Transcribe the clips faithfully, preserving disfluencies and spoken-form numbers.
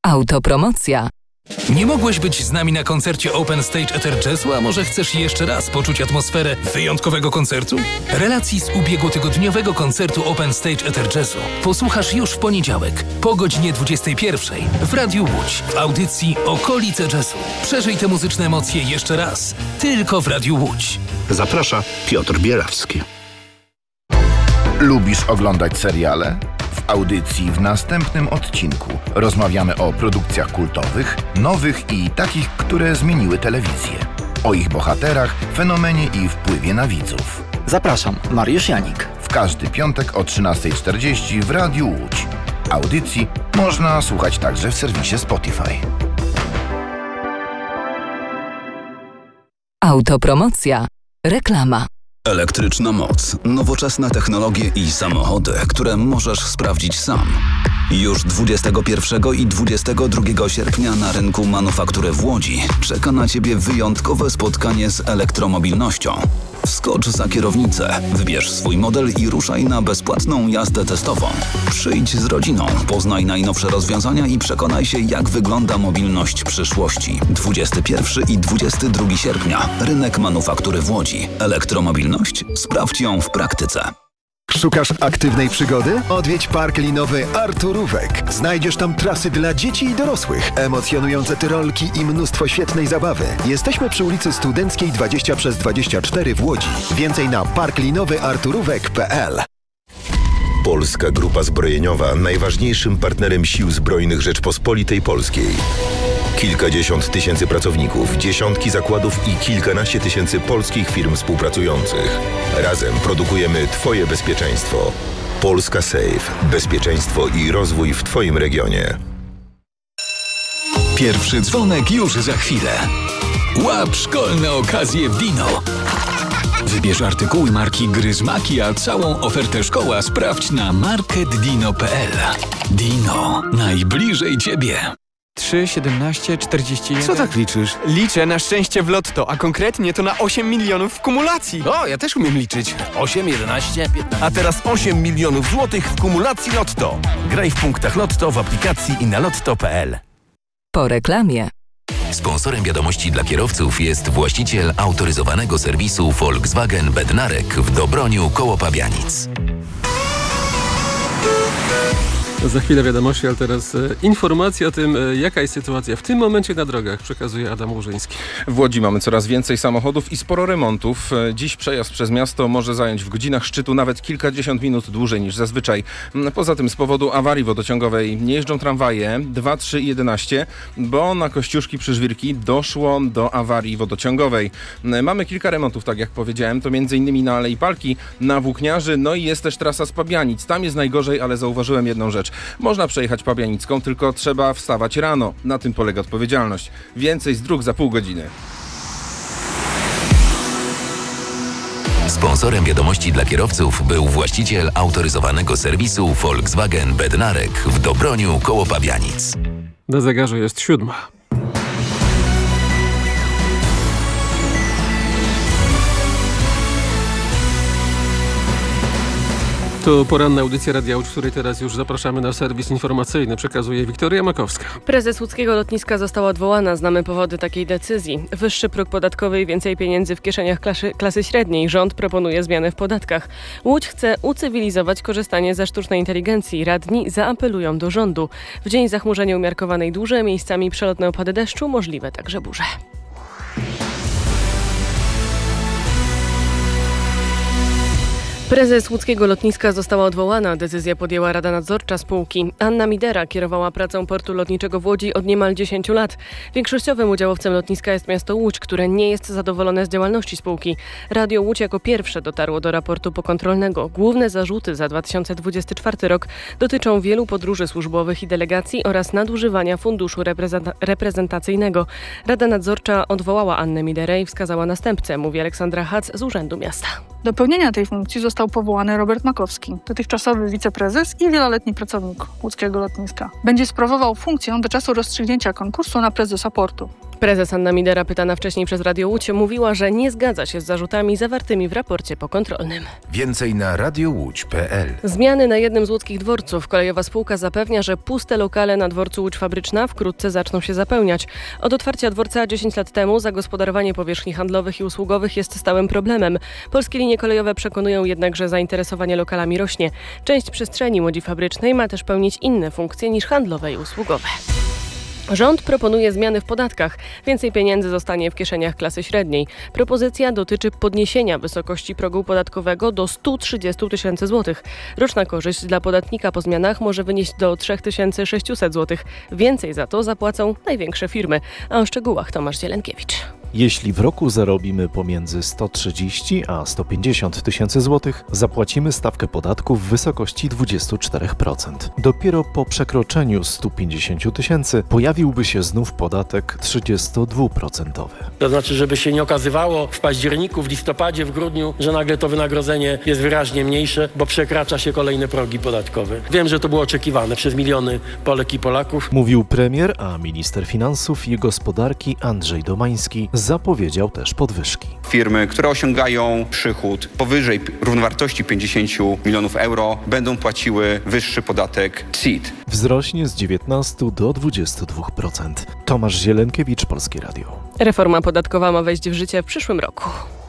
Autopromocja. Nie mogłeś być z nami na koncercie Open Stage Ether Jazzu, a może chcesz jeszcze raz poczuć atmosferę wyjątkowego koncertu? Relacji z ubiegłotygodniowego koncertu Open Stage Ether Jazzu posłuchasz już w poniedziałek po godzinie dwudziestej pierwszej w Radiu Łódź w audycji Okolice Jazzu. Przeżyj te muzyczne emocje jeszcze raz, tylko w Radiu Łódź. Zaprasza Piotr Bierawski. Lubisz oglądać seriale? W audycji w następnym odcinku rozmawiamy o produkcjach kultowych, nowych i takich, które zmieniły telewizję. O ich bohaterach, fenomenie i wpływie na widzów. Zapraszam, Mariusz Janik. W każdy piątek o trzynastej czterdzieści w Radiu Łódź. Audycji można słuchać także w serwisie Spotify. Autopromocja. Reklama. Elektryczna moc, nowoczesne technologie i samochody, które możesz sprawdzić sam. Już dwudziestego pierwszego i dwudziestego drugiego sierpnia na rynku manufaktury w Łodzi czeka na Ciebie wyjątkowe spotkanie z elektromobilnością. Wskocz za kierownicę, wybierz swój model i ruszaj na bezpłatną jazdę testową. Przyjdź z rodziną, poznaj najnowsze rozwiązania i przekonaj się, jak wygląda mobilność przyszłości. dwudziestego pierwszego i dwudziestego drugiego sierpnia. Rynek manufaktury w Łodzi. Elektromobilność? Sprawdź ją w praktyce. Szukasz aktywnej przygody? Odwiedź park linowy Arturówek. Znajdziesz tam trasy dla dzieci i dorosłych, emocjonujące tyrolki i mnóstwo świetnej zabawy. Jesteśmy przy ulicy Studenckiej dwadzieścia przez dwadzieścia cztery w Łodzi. Więcej na park linowy arturówek kropka p l. Polska Grupa Zbrojeniowa, najważniejszym partnerem Sił Zbrojnych Rzeczpospolitej Polskiej. Kilkadziesiąt tysięcy pracowników, dziesiątki zakładów i kilkanaście tysięcy polskich firm współpracujących. Razem produkujemy Twoje bezpieczeństwo. Polska Safe. Bezpieczeństwo i rozwój w Twoim regionie. Pierwszy dzwonek już za chwilę. Łap szkolne okazje w Dino. Wybierz artykuły marki Gryzmaki, a całą ofertę szkoła sprawdź na market dino kropka p l. Dino. Najbliżej Ciebie. trzy, siedemnaście, czterdzieści jeden. Co tak liczysz? Liczę na szczęście w lotto, a konkretnie to na osiem milionów w kumulacji. O, ja też umiem liczyć. osiem, jedenaście, piętnaście. A teraz osiem milionów złotych w kumulacji Lotto. Graj w punktach Lotto w aplikacji i na lotto kropka p l. Po reklamie. Sponsorem wiadomości dla kierowców jest właściciel autoryzowanego serwisu Volkswagen Bednarek w Dobroniu koło Pabianic. Za chwilę wiadomości, ale teraz e, informacja o tym, e, jaka jest sytuacja w tym momencie na drogach. Przekazuje Adam Łużyński. W Łodzi mamy coraz więcej samochodów i sporo remontów. E, dziś przejazd przez miasto może zająć w godzinach szczytu nawet kilkadziesiąt minut dłużej niż zazwyczaj. Poza tym z powodu awarii wodociągowej nie jeżdżą tramwaje dwa, trzy i jedenaście, bo na Kościuszki przy Żwirki doszło do awarii wodociągowej. E, mamy kilka remontów, tak jak powiedziałem, to między innymi na Alei Palki, na Włókniarzy, no i jest też trasa z Pabianic. Tam jest najgorzej, ale zauważyłem jedną rzecz. Można przejechać Pabianicką, tylko trzeba wstawać rano. Na tym polega odpowiedzialność. Więcej z dróg za pół godziny. Sponsorem wiadomości dla kierowców był właściciel autoryzowanego serwisu Volkswagen Bednarek w Dobroniu koło Pabianic. Na zegarze jest siódma. To poranna audycja Radia Łódź, w której teraz już zapraszamy na serwis informacyjny. Przekazuje Wiktoria Makowska. Prezes łódzkiego lotniska została odwołana. Znamy powody takiej decyzji. Wyższy próg podatkowy i więcej pieniędzy w kieszeniach klasy, klasy średniej. Rząd proponuje zmiany w podatkach. Łódź chce ucywilizować korzystanie ze sztucznej inteligencji. Radni zaapelują do rządu. W dzień zachmurzenia umiarkowanej duże, miejscami przelotne opady deszczu, możliwe także burze. Prezes łódzkiego lotniska została odwołana. Decyzję podjęła Rada Nadzorcza spółki. Anna Midera kierowała pracą portu lotniczego w Łodzi od niemal dziesięciu lat. Większościowym udziałowcem lotniska jest miasto Łódź, które nie jest zadowolone z działalności spółki. Radio Łódź jako pierwsze dotarło do raportu pokontrolnego. Główne zarzuty za dwa tysiące dwudziesty czwarty rok dotyczą wielu podróży służbowych i delegacji oraz nadużywania funduszu reprezenta- reprezentacyjnego. Rada Nadzorcza odwołała Annę Miderę i wskazała następcę, mówi Aleksandra Hac z Urzędu Miasta. Do pełnienia tej funkcji został powołany Robert Makowski, dotychczasowy wiceprezes i wieloletni pracownik łódzkiego lotniska. Będzie sprawował funkcję do czasu rozstrzygnięcia konkursu na prezesa portu. Prezes Anna Midera, pytana wcześniej przez Radio Łódź, mówiła, że nie zgadza się z zarzutami zawartymi w raporcie pokontrolnym. Więcej na radiowódź kropka p l. Zmiany na jednym z łódzkich dworców. Kolejowa spółka zapewnia, że puste lokale na dworcu Łódź Fabryczna wkrótce zaczną się zapełniać. Od otwarcia dworca dziesięć lat temu zagospodarowanie powierzchni handlowych i usługowych jest stałym problemem. Polskie linie kolejowe przekonują jednak, że zainteresowanie lokalami rośnie. Część przestrzeni Łodzi Fabrycznej ma też pełnić inne funkcje niż handlowe i usługowe. Rząd proponuje zmiany w podatkach. Więcej pieniędzy zostanie w kieszeniach klasy średniej. Propozycja dotyczy podniesienia wysokości progu podatkowego do sto trzydzieści tysięcy złotych. Roczna korzyść dla podatnika po zmianach może wynieść do trzy tysiące sześćset złotych. Więcej za to zapłacą największe firmy. A o szczegółach Tomasz Zielonkiewicz. Jeśli w roku zarobimy pomiędzy sto trzydzieści a sto pięćdziesiąt tysięcy złotych, zapłacimy stawkę podatku w wysokości dwadzieścia cztery procent. Dopiero po przekroczeniu stu pięćdziesięciu tysięcy pojawiłby się znów podatek trzydziestodwuprocentowy. To znaczy, żeby się nie okazywało w październiku, w listopadzie, w grudniu, że nagle to wynagrodzenie jest wyraźnie mniejsze, bo przekracza się kolejne progi podatkowe. Wiem, że to było oczekiwane przez miliony Polek i Polaków. Mówił premier, a minister finansów i gospodarki Andrzej Domański zapowiedział też podwyżki. Firmy, które osiągają przychód powyżej równowartości pięćdziesiąt milionów euro, będą płaciły wyższy podatek C I T. Wzrośnie z dziewiętnastu do dwudziestu dwóch procent. Tomasz Zielonkiewicz, Polskie Radio. Reforma podatkowa ma wejść w życie w przyszłym roku.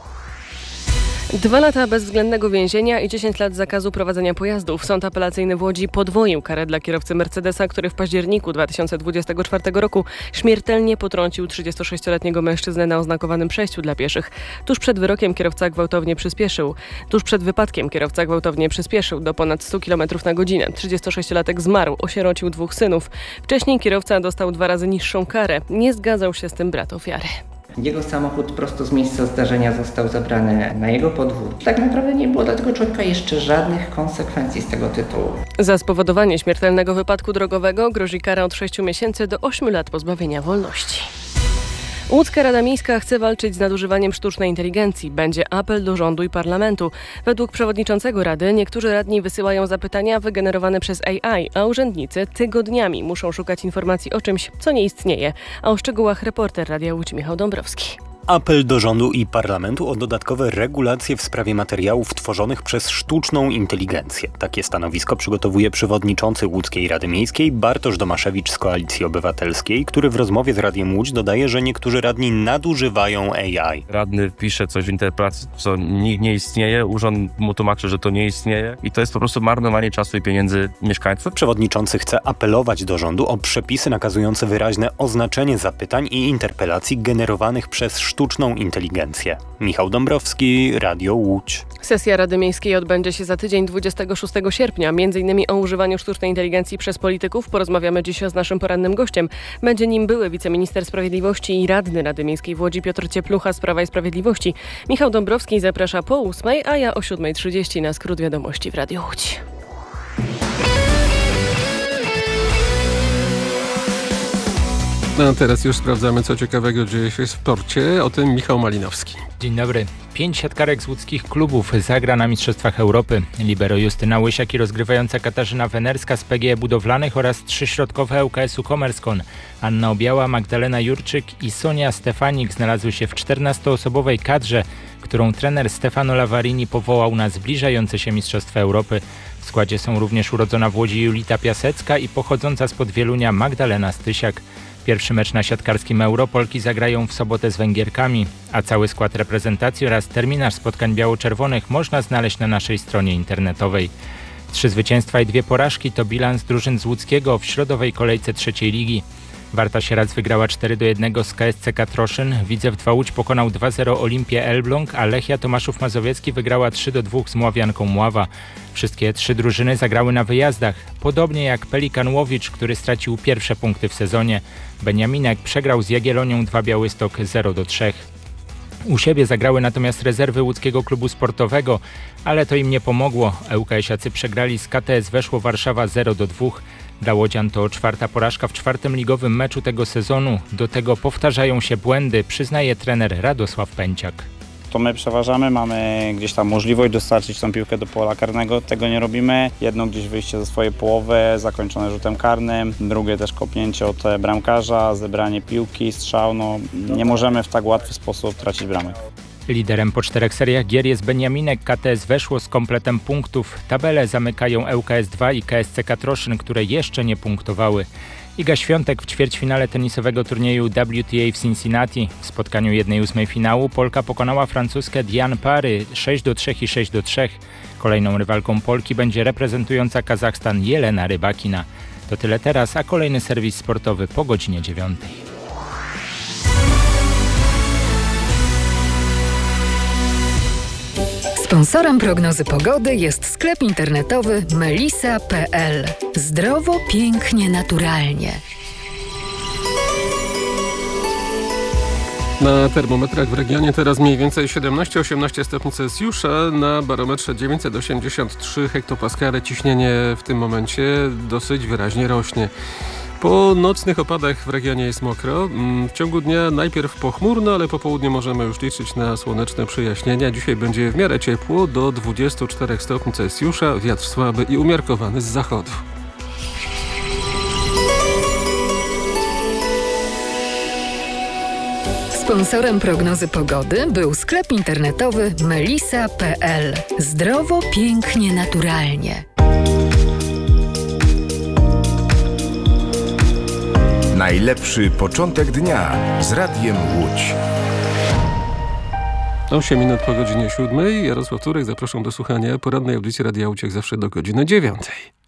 Dwa lata bezwzględnego więzienia i dziesięć lat zakazu prowadzenia pojazdów. Sąd apelacyjny w Łodzi podwoił karę dla kierowcy Mercedesa, który w październiku dwa tysiące dwudziestego czwartego roku śmiertelnie potrącił trzydziestosześcioletniego mężczyznę na oznakowanym przejściu dla pieszych. Tuż przed wyrokiem kierowca gwałtownie przyspieszył. Tuż przed wypadkiem kierowca gwałtownie przyspieszył do ponad stu kilometrów na godzinę. trzydziestosześciolatek zmarł, osierocił dwóch synów. Wcześniej kierowca dostał dwa razy niższą karę. Nie zgadzał się z tym brat ofiary. Jego samochód prosto z miejsca zdarzenia został zabrany na jego podwórzu. Tak naprawdę nie było dla tego człowieka jeszcze żadnych konsekwencji z tego tytułu. Za spowodowanie śmiertelnego wypadku drogowego grozi kara od sześciu miesięcy do ośmiu lat pozbawienia wolności. Łódzka Rada Miejska chce walczyć z nadużywaniem sztucznej inteligencji. Będzie apel do rządu i parlamentu. Według przewodniczącego Rady niektórzy radni wysyłają zapytania wygenerowane przez A I, a urzędnicy tygodniami muszą szukać informacji o czymś, co nie istnieje. A o szczegółach reporter Radia Łódź Michał Dąbrowski. Apel do rządu i parlamentu o dodatkowe regulacje w sprawie materiałów tworzonych przez sztuczną inteligencję. Takie stanowisko przygotowuje przewodniczący Łódzkiej Rady Miejskiej Bartosz Domaszewicz z Koalicji Obywatelskiej, który w rozmowie z Radiem Łódź dodaje, że niektórzy radni nadużywają A I. Radny pisze coś w interpretacji, co nie istnieje, urząd mu tłumaczy, że to nie istnieje i to jest po prostu marnowanie czasu i pieniędzy mieszkańców. Przewodniczący chce apelować do rządu o przepisy nakazujące wyraźne oznaczenie zapytań i interpelacji generowanych przez sztuczną inteligencję. Michał Dąbrowski, Radio Łódź. Sesja Rady Miejskiej odbędzie się za tydzień, dwudziestego szóstego sierpnia. Między innymi o używaniu sztucznej inteligencji przez polityków porozmawiamy dziś z naszym porannym gościem. Będzie nim były wiceminister sprawiedliwości i radny Rady Miejskiej w Łodzi Piotr Cieplucha z Prawa i Sprawiedliwości. Michał Dąbrowski zaprasza po ósmej, a ja o siódmej trzydzieści na skrót wiadomości w Radiu Łódź. No a teraz już sprawdzamy, co ciekawego dzieje się w sporcie. O tym Michał Malinowski. Dzień dobry. Pięć siatkarek z łódzkich klubów zagra na Mistrzostwach Europy. Libero Justyna Łysiak i rozgrywająca Katarzyna Wenerska z P G E Budowlanych oraz trzy środkowe L K S u Commerzone. Anna Obiała, Magdalena Jurczyk i Sonia Stefanik znalazły się w czternastoosobowej kadrze, którą trener Stefano Lavarini powołał na zbliżające się Mistrzostwa Europy. W składzie są również urodzona w Łodzi Julita Piasecka i pochodząca spod Wielunia Magdalena Stysiak. Pierwszy mecz na siatkarskim Euro Polki zagrają w sobotę z Węgierkami, a cały skład reprezentacji oraz terminarz spotkań biało-czerwonych można znaleźć na naszej stronie internetowej. Trzy zwycięstwa i dwie porażki to bilans drużyn z łódzkiego w środowej kolejce trzeciej ligi. Warta Sieradz wygrała cztery do jednego z K S C Katroszyn, Widzew dwa Łódź pokonał dwa zero Olimpię Elbląg, a Lechia Tomaszów Mazowiecki wygrała trzy do dwóch z Mławianką Mława. Wszystkie trzy drużyny zagrały na wyjazdach, podobnie jak Pelikan Łowicz, który stracił pierwsze punkty w sezonie. Beniaminek przegrał z Jagiellonią dwa Białystok zero do trzech. U siebie zagrały natomiast rezerwy łódzkiego klubu sportowego, ale to im nie pomogło. ŁKS-iacy przegrali z K T S Weszło Warszawa zero do dwóch. Dla łodzian to czwarta porażka w czwartym ligowym meczu tego sezonu. Do tego powtarzają się błędy, przyznaje trener Radosław Pęciak. to my przeważamy, mamy gdzieś tam możliwość dostarczyć tą piłkę do pola karnego, tego nie robimy. Jedno gdzieś wyjście ze swojej połowy, zakończone rzutem karnym, drugie też kopnięcie od bramkarza, zebranie piłki, strzał, no nie możemy w tak łatwy sposób tracić bramek. Liderem po czterech seriach gier jest Beniaminek. K T S weszło z kompletem punktów. Tabelę zamykają L K S dwa i K S C Katroszyn, które jeszcze nie punktowały. Iga Świątek w ćwierćfinale tenisowego turnieju W T A w Cincinnati. W spotkaniu jednej ósmej finału Polka pokonała francuskę Diane Parry sześć do trzech i sześć do trzech. Kolejną rywalką Polki będzie reprezentująca Kazachstan Jelena Rybakina. To tyle teraz, a kolejny serwis sportowy po godzinie dziewiątej. Sponsorem prognozy pogody jest sklep internetowy melisa kropka p l. Zdrowo, pięknie, naturalnie. Na termometrach w regionie teraz mniej więcej siedemnaście osiemnaście stopni Celsjusza, na barometrze dziewięćset osiemdziesiąt trzy hektopaskale. Ciśnienie w tym momencie dosyć wyraźnie rośnie. Po nocnych opadach w regionie jest mokro. W ciągu dnia najpierw pochmurno, ale po południu możemy już liczyć na słoneczne przejaśnienia. Dzisiaj będzie w miarę ciepło, do dwudziestu czterech stopni Celsjusza, wiatr słaby i umiarkowany z zachodu. Sponsorem prognozy pogody był sklep internetowy melisa kropka p l. Zdrowo, pięknie, naturalnie. Najlepszy początek dnia z Radiem Łódź. osiem minut po godzinie siódmej. Jarosław Turek, zapraszam do słuchania porannej audycji Radia Łódź jak zawsze do godziny dziewiątej.